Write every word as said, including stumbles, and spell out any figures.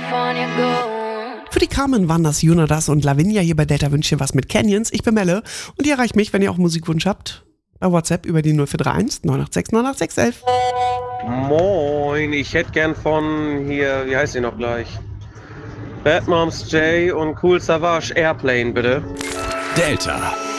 Für die Carmen waren das Jonas und Lavinia hier bei Delta Wünsche was mit Canyons. Ich bin Melle und ihr erreicht mich, wenn ihr auch Musikwunsch habt, bei WhatsApp über die null vier drei eins neun acht sechs neun acht sechs eins eins. Moin, ich hätte gern von hier, wie heißt sie noch gleich? Bad Moms J und Cool Savage Airplane, bitte. Delta.